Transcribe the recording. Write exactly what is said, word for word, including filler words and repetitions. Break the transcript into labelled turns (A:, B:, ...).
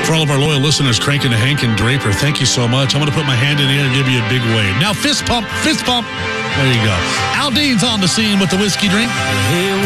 A: For all of our loyal listeners, Crankin' to Hank and Draper, thank you so much. I'm going to put my hand in the air and give you a big wave. Now, fist pump, fist pump. There you go. Aldean's on the scene with the whiskey drink.